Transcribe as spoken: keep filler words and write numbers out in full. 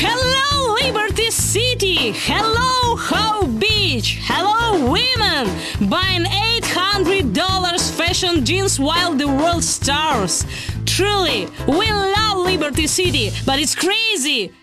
Hello, Liberty City! Hello, How Beach! Hello, women! Buying eight hundred dollars fashion jeans while the world starves. Truly, we love Liberty City, but it's crazy!